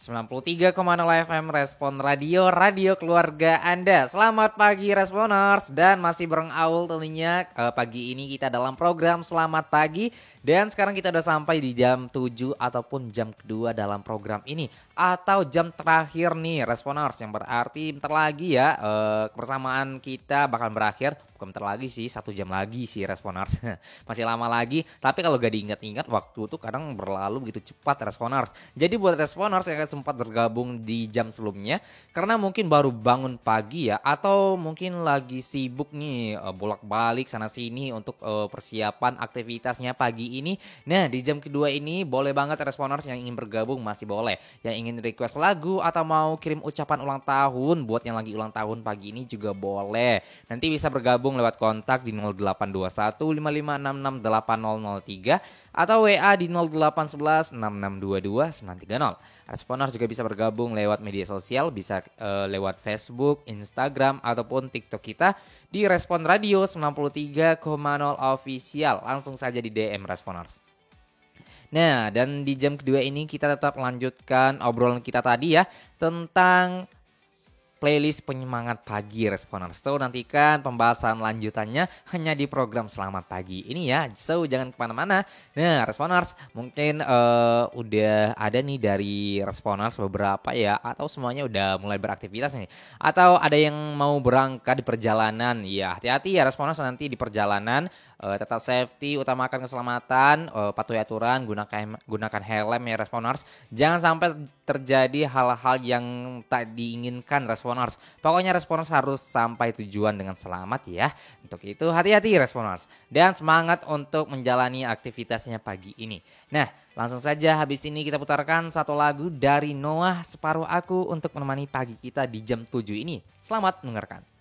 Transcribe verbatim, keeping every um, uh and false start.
sembilan puluh tiga koma nol F M Respon Radio, radio keluarga Anda. Selamat pagi Responers, dan masih bareng Aul tentunya. uh, Pagi ini kita dalam program Selamat Pagi. Dan sekarang kita udah sampai di jam tujuh ataupun jam kedua dalam program ini, atau jam terakhir nih Responers. Yang berarti bentar lagi ya uh, kebersamaan kita bakal berakhir. Bukan bentar lagi sih, satu jam lagi sih Responers. Masih lama lagi. Tapi kalau gak diingat-ingat, waktu tuh kadang berlalu begitu cepat Responers. Jadi buat Responers yang sempat bergabung di jam sebelumnya, karena mungkin baru bangun pagi ya, atau mungkin lagi sibuk nih uh, bolak-balik sana sini untuk uh, persiapan aktivitasnya pagi ini. Nah, di jam kedua ini boleh banget Responers yang ingin bergabung, masih boleh. Yang ingin request lagu atau mau kirim ucapan ulang tahun buat yang lagi ulang tahun pagi ini juga boleh. Nanti bisa bergabung lewat kontak di nol delapan dua satu lima lima enam enam delapan nol nol tiga atau W A di nol delapan satu satu enam enam dua dua sembilan tiga nol. Responers juga bisa bergabung lewat media sosial, bisa uh, lewat Facebook, Instagram, ataupun TikTok kita di Respon Radio sembilan puluh tiga koma nol Official. Langsung saja di D M Responers. Nah, dan di jam kedua ini kita tetap melanjutkan obrolan kita tadi ya, tentang playlist penyemangat pagi Responers. So, nantikan pembahasan lanjutannya hanya di program Selamat Pagi ini ya. So, jangan kemana-mana. Nah, Responers, mungkin uh, udah ada nih dari Responers beberapa ya, atau semuanya udah mulai beraktivitas nih, atau ada yang mau berangkat di perjalanan. Ya, hati-hati ya Responers nanti di perjalanan. Uh, tetap safety, utamakan keselamatan, uh, patuhi aturan, gunakan gunakan helm ya Responers. Jangan sampai terjadi hal-hal yang tak diinginkan Responers. Pokoknya Responers harus sampai tujuan dengan selamat ya. Untuk itu hati-hati Responers, dan semangat untuk menjalani aktivitasnya pagi ini. Nah, langsung saja habis ini kita putarkan satu lagu dari Noah, Separuh Aku, untuk menemani pagi kita di jam tujuh ini. Selamat mendengarkan.